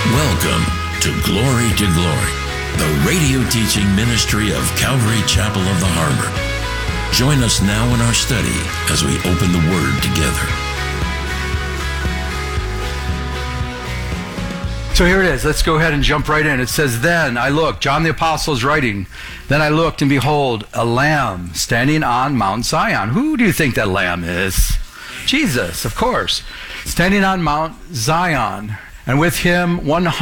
Welcome to Glory to Glory, the radio teaching ministry of Calvary Chapel of the Harbor. Join us now in our study as we open the Word together. So here it is. Let's go ahead and jump right in. It says, "Then I looked," John the Apostle is writing, "Then I looked, and behold, a lamb standing on Mount Zion." Who do you think that lamb is? Jesus, of course. Standing on Mount Zion, and with him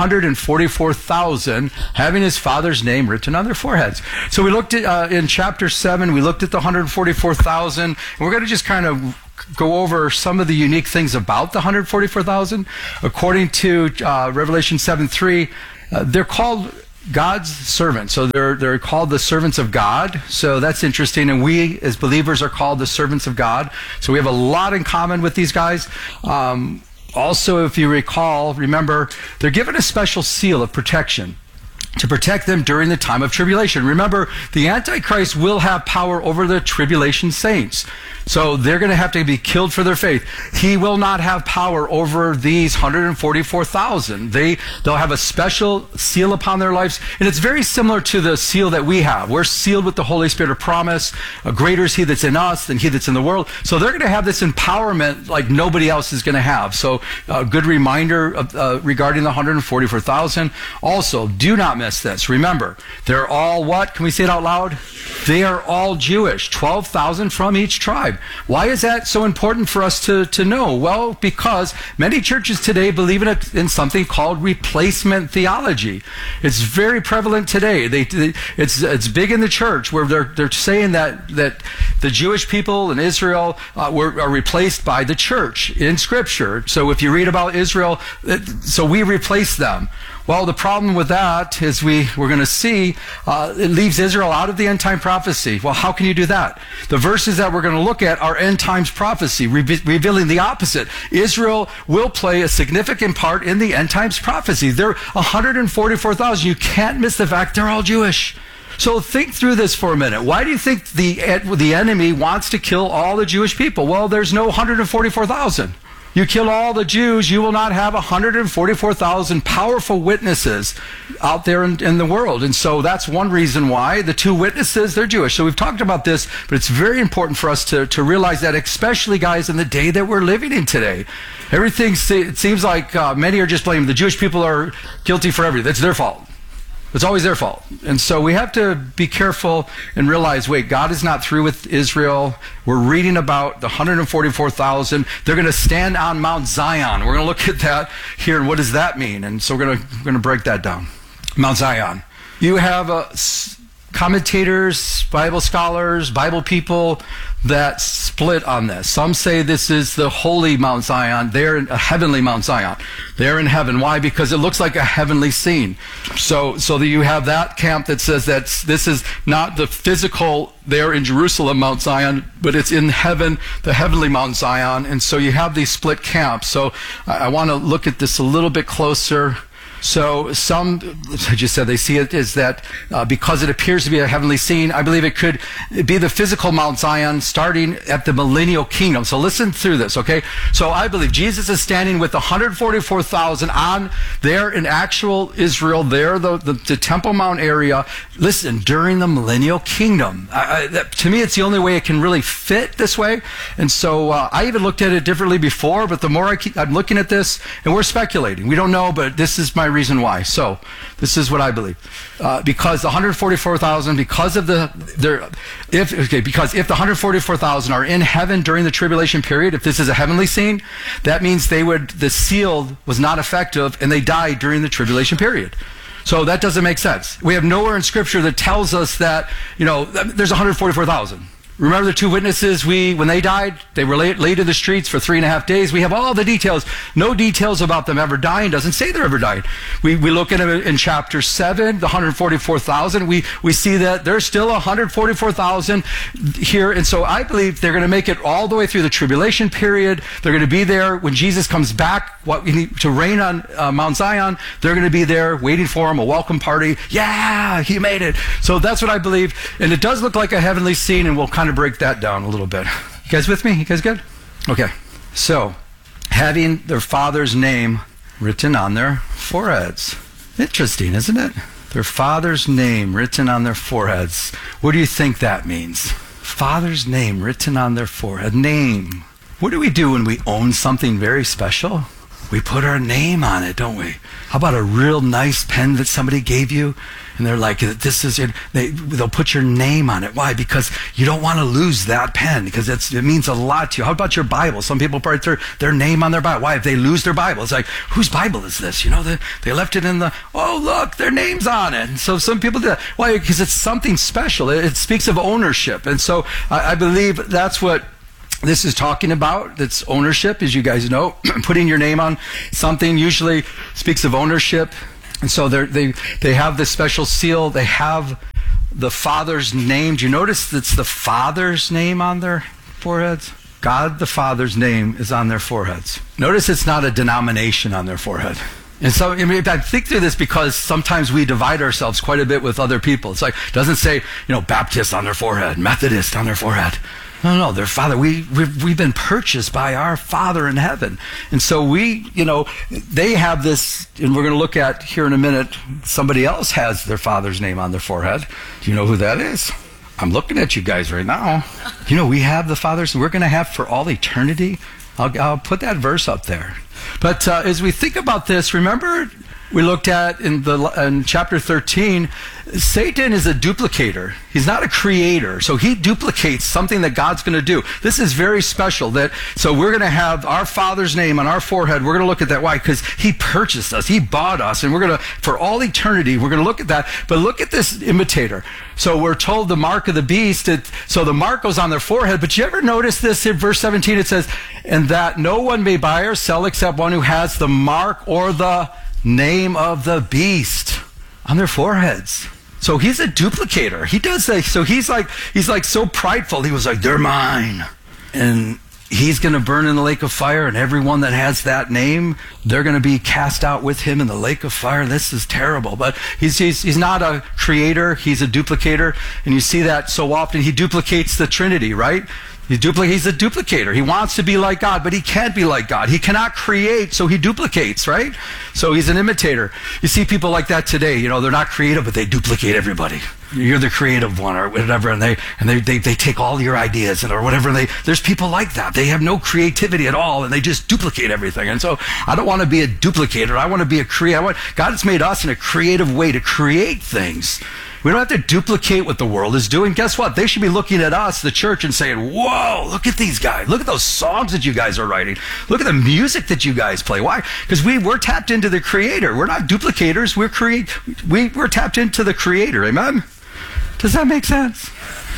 144,000, having his Father's name written on their foreheads. So we looked at, in chapter 7, we looked at the 144,000, and we're going to just kind of go over some of the unique things about the 144,000. According to Revelation 7:3, they're called God's servants. So they're called the servants of God. So that's interesting. And we as believers are called the servants of God. So we have a lot in common with these guys. Also, if you remember, they're given a special seal of protection to protect them during the time of tribulation. Remember, the Antichrist will have power over the tribulation saints. So they're going to have to be killed for their faith. He will not have power over these 144,000. They'll have a special seal upon their lives. And it's very similar to the seal that we have. We're sealed with the Holy Spirit of promise. Greater is he that's in us than he that's in the world. So they're going to have this empowerment like nobody else is going to have. So a good reminder regarding the 144,000. Also, do not miss this. Remember, they're all what? Can we say it out loud? They are all Jewish. 12,000 from each tribe. Why is that so important for us to know? Well, because many churches today believe in something called replacement theology. It's very prevalent today. It's big in the church where they're saying that the Jewish people in Israel are replaced by the church in Scripture. So if you read about Israel, so we replace them. Well, the problem with that is we're going to see it leaves Israel out of the end time prophecy. Well, how can you do that? The verses that we're going to look at are end times prophecy, revealing the opposite. Israel will play a significant part in the end times prophecy. They're 144,000. You can't miss the fact they're all Jewish. So think through this for a minute. Why do you think the enemy wants to kill all the Jewish people? Well, there's no 144,000. You kill all the Jews, you will not have 144,000 powerful witnesses out there in the world. And so that's one reason why the two witnesses, they're Jewish. So we've talked about this, but it's very important for us to realize that, especially, guys, in the day that we're living in today. It seems like many are just blaming the Jewish people are guilty for everything. It's their fault. It's always their fault. And so we have to be careful and realize, wait, God is not through with Israel. We're reading about the 144,000. They're going to stand on Mount Zion. We're going to look at that here, and what does that mean? And so we're going to break that down. Mount Zion. You have commentators, Bible scholars, Bible people that split on this. Some say this is the holy Mount Zion. They're in a heavenly Mount Zion. They're in heaven. Why? Because it looks like a heavenly scene. So that you have that camp that says that this is not the physical there in Jerusalem Mount Zion, but it's in heaven, the heavenly Mount Zion. And so you have these split camps. So I want to look at this a little bit closer. So some, I just said, they see it as that because it appears to be a heavenly scene, I believe it could be the physical Mount Zion starting at the millennial kingdom. So listen through this, okay? So I believe Jesus is standing with 144,000 on there in actual Israel, there, the Temple Mount area. Listen, during the millennial kingdom. To me, it's the only way it can really fit this way. And so I even looked at it differently before, but the more I'm looking at this, and we're speculating. We don't know, but this is my reason why. So this is what I believe. Because the 144,000, because if the 144,000 are in heaven during the tribulation period, if this is a heavenly scene, that means the seal was not effective and they died during the tribulation period. So that doesn't make sense. We have nowhere in Scripture that tells us that, there's 144,000. Remember the two witnesses, when they died, they were laid in the streets for 3.5 days. We have all the details. No details about them ever dying. Doesn't say they ever died. We look at it in chapter 7, the 144,000. We see that there's still 144,000 here. And so I believe they're going to make it all the way through the tribulation period. They're going to be there when Jesus comes back to reign on Mount Zion. They're going to be there waiting for him, a welcome party. Yeah, he made it. So that's what I believe. And it does look like a heavenly scene, and we'll kind of break that down a little bit. You guys with me? You guys good? Okay. So, having their Father's name written on their foreheads. Interesting, isn't it? Their father's name written on their foreheads. What do you think that means? Father's name written on their forehead. Name. What do we do when we own something very special? We put our name on it, don't we? How about a real nice pen that somebody gave you? And they're like, this is it. They'll put your name on it. Why? Because you don't want to lose that pen, because it means a lot to you. How about your Bible? Some people put their name on their Bible. Why? If they lose their Bible, it's like, whose Bible is this? You know, they left it in oh, look, their name's on it. And so some people do that. Why? Because it's something special. It speaks of ownership. And so I believe that's what this is talking about. That's ownership, as you guys know. Putting your name on something usually speaks of ownership. And so they have this special seal. They have the Father's name. Do you notice it's the Father's name on their foreheads? God the Father's name is on their foreheads. Notice it's not a denomination on their forehead. And so I think through this because sometimes we divide ourselves quite a bit with other people. It's like, it doesn't say, Baptist on their forehead, Methodist on their forehead. No, their Father. We've been purchased by our Father in heaven. And so they have this, and we're going to look at here in a minute, somebody else has their Father's name on their forehead. Do you know who that is? I'm looking at you guys right now. We have the Father's, we're going to have for all eternity. I'll put that verse up there. But as we think about this, remember we looked at in chapter 13, Satan is a duplicator. He's not a creator. So he duplicates something that God's going to do. This is very special. So we're going to have our Father's name on our forehead. We're going to look at that. Why? Because he purchased us. He bought us. And we're going to, for all eternity, we're going to look at that. But look at this imitator. So we're told the mark of the beast. So the mark goes on their forehead. But you ever notice this in verse 17? It says, and that no one may buy or sell except one who has the mark or the name of the beast on their foreheads. So he's a duplicator. He does that. So he's like so prideful. He was like, they're mine. And he's going to burn in the lake of fire, and everyone that has that name, they're going to be cast out with him in the lake of fire. This is terrible. But he's not a creator. He's a duplicator. And you see that so often. He duplicates the Trinity, right? He's a duplicator. He wants to be like God, but he can't be like God. He cannot create, so he duplicates, right? So he's an imitator. You see people like that today. They're not creative, but they duplicate everybody. You're the creative one or whatever, and they take all your ideas or whatever. There's people like that. They have no creativity at all, and they just duplicate everything. And so I don't want to be a duplicator. I want to be a creator. God has made us in a creative way to create things. We don't have to duplicate what the world is doing. Guess what? They should be looking at us, the church, and saying, whoa, look at these guys. Look at those songs that you guys are writing. Look at the music that you guys play. Why? Because we're tapped into the Creator. We're not duplicators. We're tapped into the Creator. Amen? Does that make sense?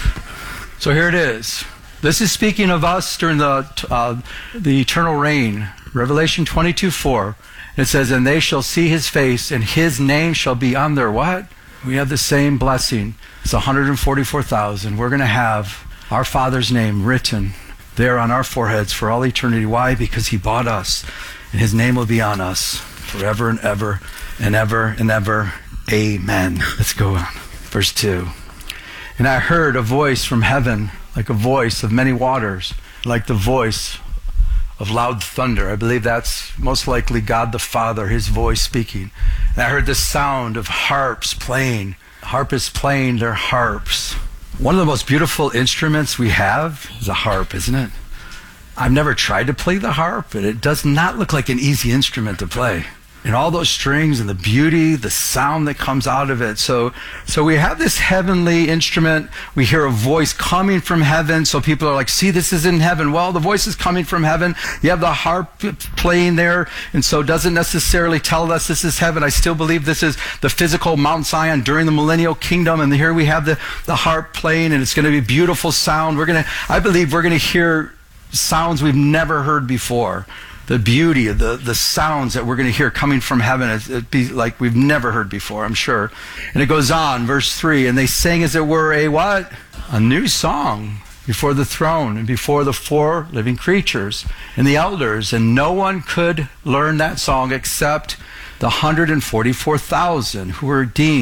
So here it is. This is speaking of us during the eternal reign. Revelation 22:4. It says, and they shall see his face, and his name shall be on their what? We have the same blessing. It's 144,000. We're going to have our Father's name written there on our foreheads for all eternity. Why? Because he bought us, and his name will be on us forever and ever and ever and ever. Amen. Let's go on. Verse 2. And I heard a voice from heaven, like a voice of many waters, like the voice of loud thunder. I believe that's most likely God the Father, his voice speaking. And I heard the sound of harps playing. Harpists playing their harps. One of the most beautiful instruments we have is a harp, isn't it? I've never tried to play the harp, but it does not look like an easy instrument to play. And all those strings and the beauty, the sound that comes out of it. So we have this heavenly instrument. We hear a voice coming from heaven. So people are like, see, this is in heaven. Well, the voice is coming from heaven. You have the harp playing there. And so it doesn't necessarily tell us this is heaven. I still believe this is the physical Mount Zion during the millennial kingdom. And here we have the harp playing, and it's going to be beautiful sound. I believe we're going to hear sounds we've never heard before. The beauty of the sounds that we're going to hear coming from heaven, it'd be like we've never heard before, I'm sure. And it goes on, verse 3, and they sang as it were a what? A new song before the throne and before the four living creatures and the elders. And no one could learn that song except the 144,000 who were redeemed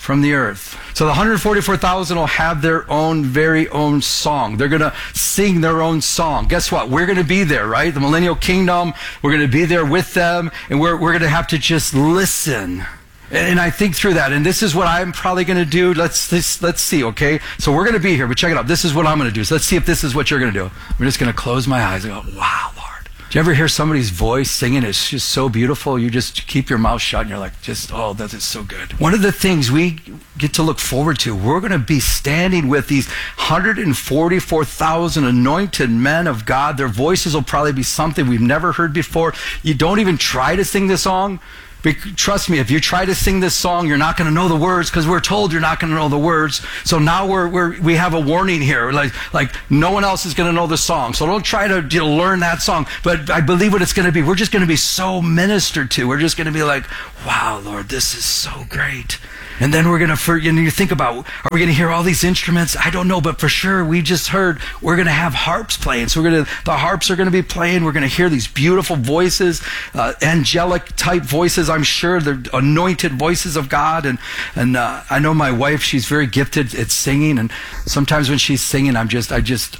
from the earth. So the 144,000 will have their own very own song. They're going to sing their own song. Guess what? We're going to be there, right? The millennial kingdom, we're going to be there with them, and we're going to have to just listen. And I think through that, and this is what I'm probably going to do. Let's see, okay? So we're going to be here, but check it out. This is what I'm going to do. So let's see if this is what you're going to do. I'm just going to close my eyes and go, wow, Lord. Do you ever hear somebody's voice singing? It's just so beautiful. You just keep your mouth shut and you're like, oh, that is so good. One of the things we get to look forward to, we're going to be standing with these 144,000 anointed men of God. Their voices will probably be something we've never heard before. You don't even try to sing the song. Trust me, if you try to sing this song, you're not going to know the words because we're told you're not going to know the words. So now we have a warning here. Like no one else is going to know the song. So don't try to learn that song. But I believe what it's going to be. We're just going to be so ministered to. We're just going to be like, wow, Lord, this is so great. And then we're going to, you think about, are we going to hear all these instruments? I don't know, but for sure, we just heard we're going to have harps playing. So the harps are going to be playing. We're going to hear these beautiful voices, angelic type voices. I'm sure they're anointed voices of God. And I know my wife, she's very gifted at singing. And sometimes when she's singing, I'm just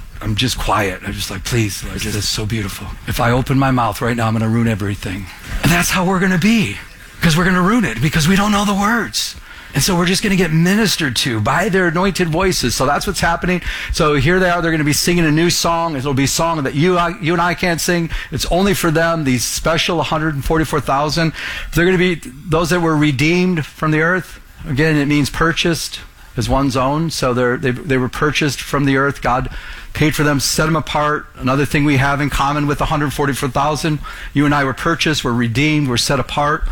quiet. I'm just like, please, Lord, this is so beautiful. If I open my mouth right now, I'm going to ruin everything. And that's how we're going to be, because we're going to ruin it because we don't know the words. And so we're just going to get ministered to by their anointed voices. So that's what's happening. So here they are. They're going to be singing a new song. It'll be a song that you and I can't sing. It's only for them, these special 144,000. They're going to be those that were redeemed from the earth. Again, it means purchased as one's own. So they were purchased from the earth. God paid for them, set them apart. Another thing we have in common with 144,000, you and I were purchased, we're redeemed, we're set apart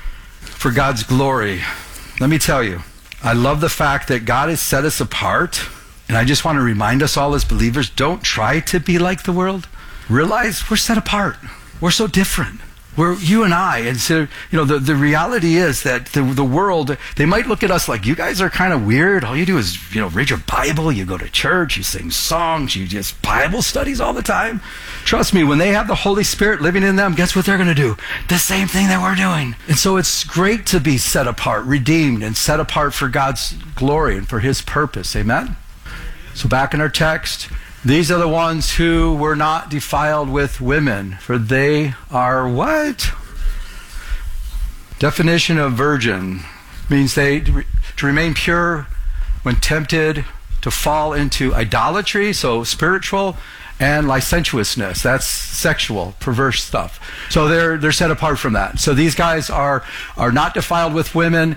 for God's glory. Let me tell you, I love the fact that God has set us apart, and I just want to remind us all as believers, don't try to be like the world. Realize we're set apart. We're so different. We're you and I, and so the reality is that the world, they might look at us like, you guys are kind of weird. All you do is read your Bible, you go to church, you sing songs, you just Bible studies all the time. Trust me, when they have the Holy Spirit living in them, guess what they're going to do? The same thing that we're doing. And so it's great to be set apart, redeemed, and set apart for God's glory and for His purpose. Amen? So back in our text, these are the ones who were not defiled with women, for they are what? Definition of virgin means to remain pure when tempted to fall into idolatry, so spiritual, and licentiousness. That's sexual, perverse stuff. So they're set apart from that. So these guys are not defiled with women.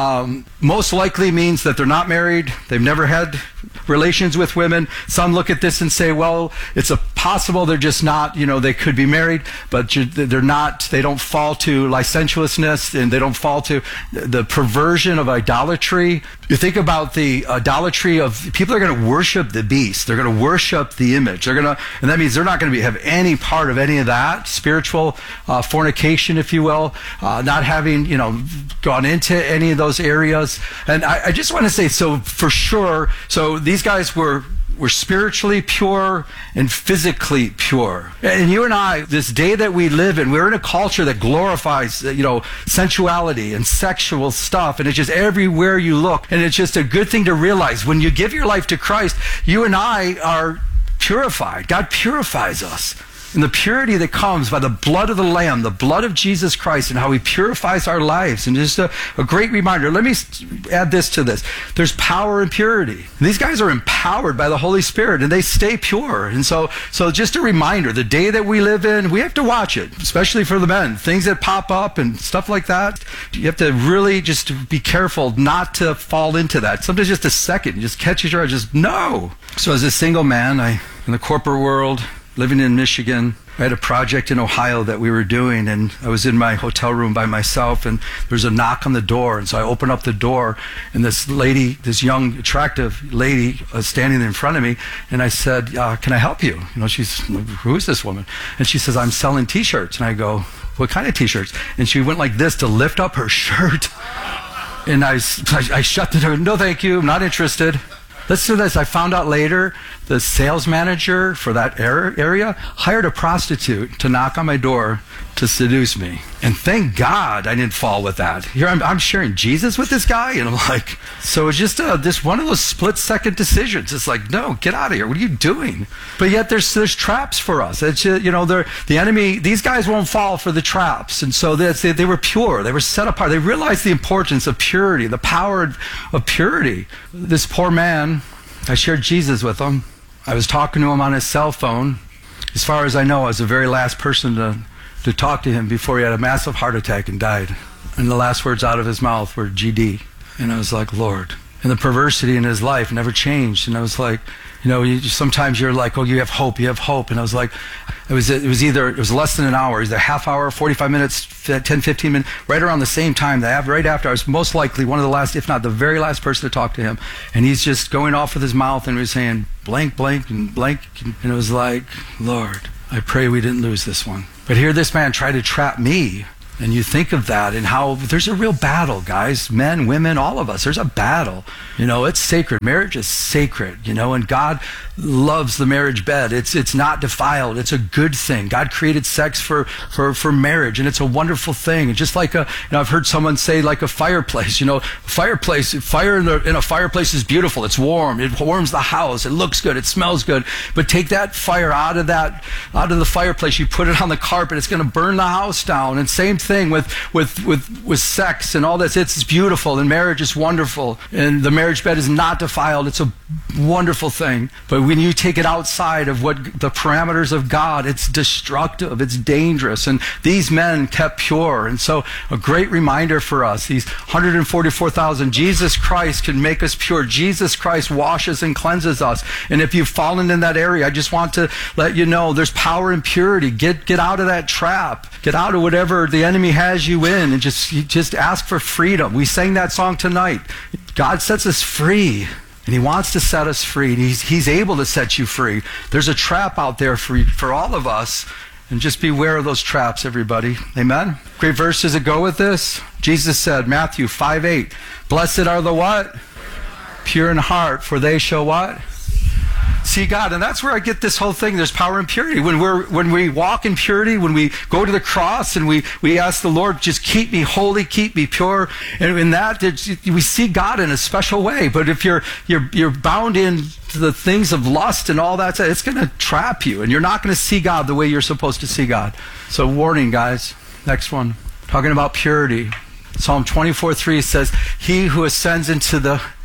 Most likely means that they're not married. They've never had relations with women. Some look at this and say, well, it's possible they're just not, they could be married, but they're not, they don't fall to licentiousness, and they don't fall to the perversion of idolatry. You think about the idolatry of people are going to worship the beast. They're going to worship the image. And that means they're not going to have any part of any of that spiritual fornication, if you will, not having, gone into any of those areas. And I just want to say, so for sure, so these guys were spiritually pure and physically pure. And you and I, this day that we live in, we're in a culture that glorifies, sensuality and sexual stuff. And it's just everywhere you look. And it's just a good thing to realize when you give your life to Christ, you and I are purified. God purifies us. And the purity that comes by the blood of the Lamb, the blood of Jesus Christ, and how He purifies our lives. And just a great reminder. Let me add this to this. There's power in purity. And these guys are empowered by the Holy Spirit, and they stay pure. And so just a reminder, the day that we live in, we have to watch it, especially for the men. Things that pop up and stuff like that, you have to really just be careful not to fall into that. Sometimes just a second, just catches your eye, just no. So as a single man, in the corporate world, living in Michigan, I had a project in Ohio that we were doing, and I was in my hotel room by myself, and there's a knock on the door. And so I open up the door, and this lady, this young, attractive lady, standing in front of me, and I said, can I help you? She's, who is this woman? And she says, I'm selling T-shirts. And I go, what kind of T-shirts? And she went like this to lift up her shirt. And I shut the door. No, thank you. I'm not interested. Listen to this. I found out later the sales manager for that area hired a prostitute to knock on my door to seduce me. And thank God I didn't fall with that. Here I'm sharing Jesus with this guy, and I'm like, so it's just this one of those split-second decisions. It's like, no, get out of here. What are you doing? But yet there's traps for us. It's the enemy. These guys won't fall for the traps, and so they were pure. They were set apart. They realized the importance of purity, the power of purity. This poor man, I shared Jesus with him. I was talking to him on his cell phone. As far as I know, I was the very last person to talk to him before he had a massive heart attack and died. And the last words out of his mouth were GD. And I was like, Lord. And the perversity in his life never changed. And I was like, sometimes you're like, oh, you have hope. And I was like, it was less than an hour. It was a half hour, 45 minutes, 10, 15 minutes, right around the same time. Right after, I was most likely one of the last, if not the very last person to talk to him. And he's just going off with his mouth and he was saying blank, blank, and blank. And it was like, Lord, I pray we didn't lose this one. But here this man tried to trap me. And you think of that and how there's a real battle, guys, men, women, all of us. There's a battle. It's sacred. Marriage is sacred, and God loves the marriage bed. It's not defiled. It's a good thing. God created sex for marriage, and it's a wonderful thing. And just like I've heard someone say like a fireplace, fire in a fireplace is beautiful. It's warm. It warms the house. It looks good. It smells good. But take that fire out of the fireplace. You put it on the carpet. It's going to burn the house down. And same thing with sex and all this. It's beautiful, and marriage is wonderful, and the marriage bed is not defiled. It's a wonderful thing. But when you take it outside of what the parameters of God, it's destructive, it's dangerous. And these men kept pure. And so a great reminder for us, these 144,000, Jesus Christ can make us pure. Jesus Christ washes and cleanses us. And if you've fallen in that area, I just want to let you know there's power in purity. Get out of that trap. Get out of whatever the enemy has you in, and just ask for freedom. We sang that song tonight. God sets us free, and he wants to set us free. He's able to set you free. There's a trap out there for all of us, and just beware of those traps, everybody. Amen? Great verses that go with this. Jesus said, Matthew 5:8, blessed are the what? Pure in heart, for they shall what? See God. And that's where I get this whole thing. There's power in purity. When we walk in purity, when we go to the cross and we ask the Lord, just keep me holy, keep me pure. And in that, we see God in a special way. But if you're bound into the things of lust and all that, it's going to trap you. And you're not going to see God the way you're supposed to see God. So warning, guys. Next one. Talking about purity. Psalm 24:3 says, he who ascends into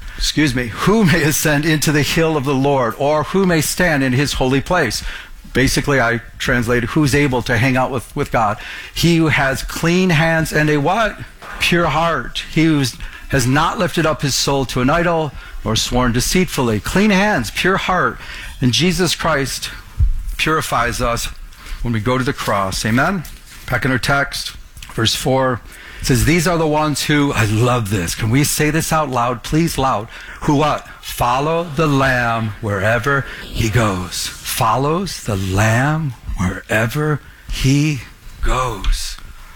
who may ascend into the hill of the Lord, or who may stand in his holy place? Basically, I translated, who's able to hang out with God? He who has clean hands and a what? Pure heart. He who has not lifted up his soul to an idol, or sworn deceitfully. Clean hands, pure heart. And Jesus Christ purifies us when we go to the cross. Amen? Back in our text, verse 4. It says, these are the ones who, I love this. Can we say this out loud? Please, loud. Who what? Follow the Lamb wherever he goes. Follows the Lamb wherever he goes.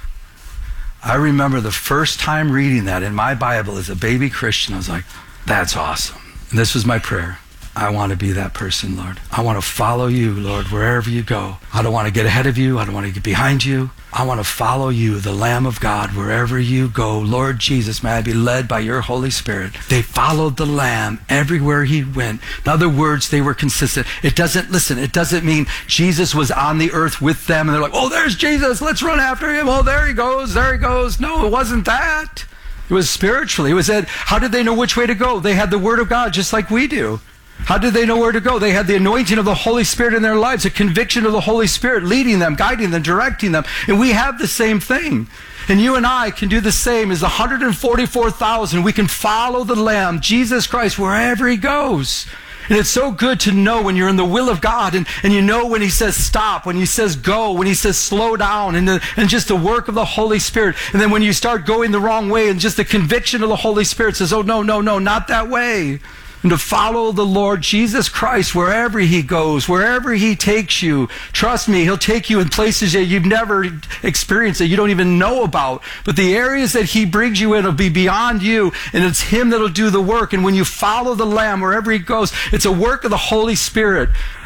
I remember the first time reading that in my Bible as a baby Christian. I was like, that's awesome. And this was my prayer. I want to be that person, Lord. I want to follow you, Lord, wherever you go. I don't want to get ahead of you. I don't want to get behind you. I want to follow you, the Lamb of God, wherever you go. Lord Jesus, may I be led by your Holy Spirit. They followed the Lamb everywhere he went. In other words, they were consistent. It doesn't mean Jesus was on the earth with them and they're like, oh, there's Jesus. Let's run after him. Oh, there he goes. No, it wasn't that. It was spiritually. It was that, how did they know which way to go? They had the Word of God just like we do. How did they know where to go? They had the anointing of the Holy Spirit in their lives, a conviction of the Holy Spirit leading them, guiding them, directing them. And we have the same thing. And you and I can do the same as the 144,000. We can follow the Lamb, Jesus Christ, wherever he goes. And it's so good to know when you're in the will of God and you know when he says stop, when he says go, when he says slow down, and just the work of the Holy Spirit. And then when you start going the wrong way and just the conviction of the Holy Spirit says, oh, no, not that way. And to follow the Lord Jesus Christ wherever he goes, wherever he takes you. Trust me, he'll take you in places that you've never experienced, that you don't even know about. But the areas that he brings you in will be beyond you, and it's him that'll do the work. And when you follow the Lamb wherever he goes, it's a work of the Holy Spirit.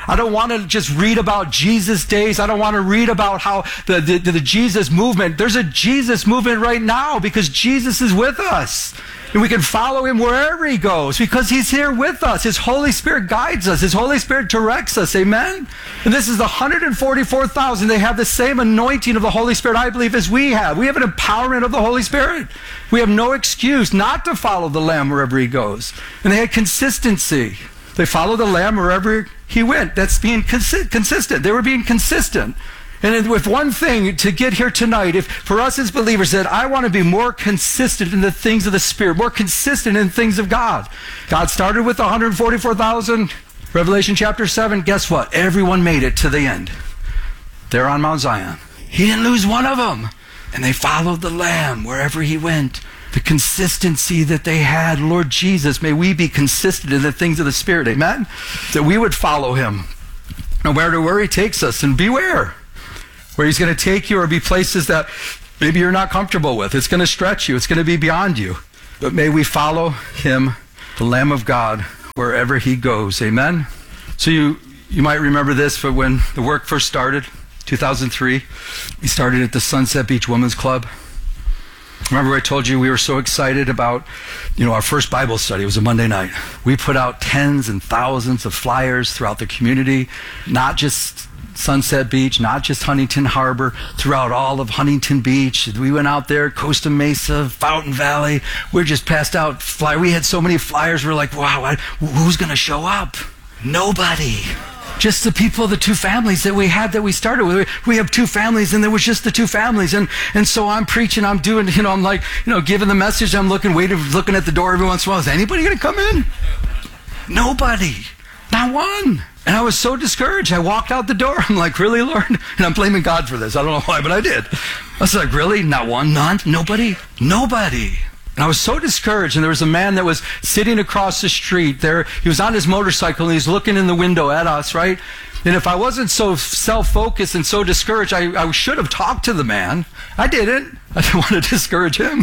I don't want to just read about Jesus days. I don't want to read about how the Jesus movement. There's a Jesus movement right now because Jesus is with us. And we can follow him wherever he goes because he's here with us. His Holy Spirit guides us. His Holy Spirit directs us. Amen? And this is the 144,000. They have the same anointing of the Holy Spirit, I believe, as we have. We have an empowerment of the Holy Spirit. We have no excuse not to follow the Lamb wherever he goes. And they had consistency. They followed the Lamb wherever he went. That's being consistent. They were being consistent. And with one thing to get here tonight, if for us as believers that I want to be more consistent in the things of the Spirit, more consistent in things of God. God started with 144,000. Revelation chapter 7, guess what? Everyone made it to the end. They're on Mount Zion. He didn't lose one of them. And they followed the Lamb wherever he went. The consistency that they had, Lord Jesus, may we be consistent in the things of the Spirit. Amen? That we would follow him no matter where he takes us. And beware where he's going to take you or be places that maybe you're not comfortable with. It's going to stretch you. It's going to be beyond you. But may we follow him, the Lamb of God, wherever he goes. Amen? So you might remember this, but when the work first started, 2003, we started at the Sunset Beach Women's Club. Remember I told you we were so excited about, our first Bible study. It was a Monday night. We put out tens and thousands of flyers throughout the community, not just Sunset Beach, not just Huntington Harbor, throughout all of Huntington Beach. We went out there, Costa Mesa, Fountain Valley. We just passed out flyers. We had so many flyers. We're like, wow, who's going to show up? Nobody. Just the people, the two families that we had that we started with. We have two families, and there was just the two families. And so I'm preaching, I'm doing, I'm like, giving the message. I'm looking at the door every once in a while. Is anybody going to come in? Nobody. Not one. And I was so discouraged. I walked out the door. I'm like, really, Lord? And I'm blaming God for this. I don't know why, but I did. I was like, really? Not one? None? Nobody? Nobody. And I was so discouraged. And there was a man that was sitting across the street there. He was on his motorcycle, and he's looking in the window at us, right? And if I wasn't so self-focused and so discouraged, I should have talked to the man. I didn't. I didn't want to discourage him.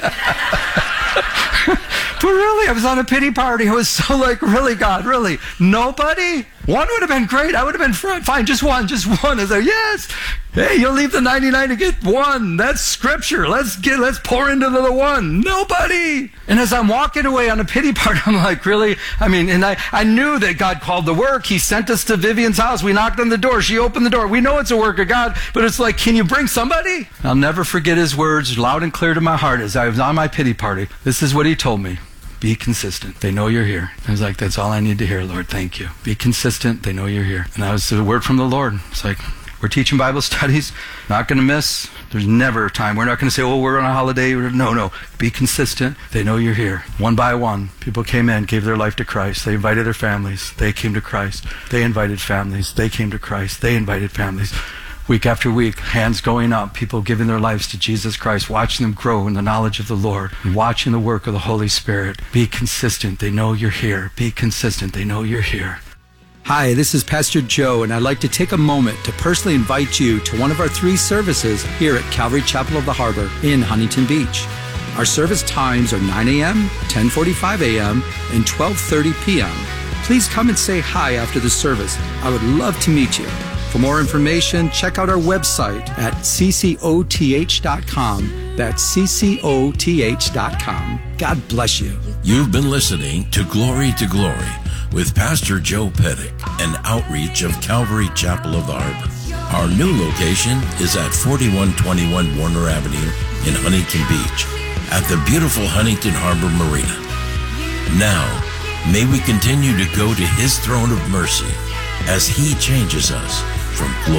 But really, I was on a pity party. I was so like, really, God, really? Nobody? One would have been great. I would have been fine. Just one. I was like, yes. Hey, you'll leave the 99 to get one. That's scripture. Let's pour into the one. Nobody. And as I'm walking away on a pity party, I'm like, really? And I knew that God called the work. He sent us to Vivian's house. We knocked on the door. She opened the door. We know it's a work of God, but it's like, can you bring somebody? I'll never forget his words loud and clear to my heart as I was on my pity party. This is what he told me. Be consistent. They know you're here. I was like, that's all I need to hear, Lord. Thank you. Be consistent. They know you're here. And that was the word from the Lord. It's like, we're teaching Bible studies. Not going to miss. There's never a time. We're not going to say, we're on a holiday. No. Be consistent. They know you're here. One by one, people came in, gave their life to Christ. They invited their families. They came to Christ. They invited families. They came to Christ. They invited families. Week after week, hands going up, people giving their lives to Jesus Christ, watching them grow in the knowledge of the Lord, and watching the work of the Holy Spirit. Be consistent. They know you're here. Be consistent. They know you're here. Hi, this is Pastor Joe, and I'd like to take a moment to personally invite you to one of our 3 services here at Calvary Chapel of the Harbor in Huntington Beach. Our service times are 9 a.m., 10:45 a.m., and 12:30 p.m. Please come and say hi after the service. I would love to meet you. For more information, check out our website at ccoth.com. That's ccoth.com. God bless you. You've been listening to Glory with Pastor Joe Pettick, an outreach of Calvary Chapel of the Harbor. Our new location is at 4121 Warner Avenue in Huntington Beach at the beautiful Huntington Harbor Marina. Now, may we continue to go to his throne of mercy as he changes us from glory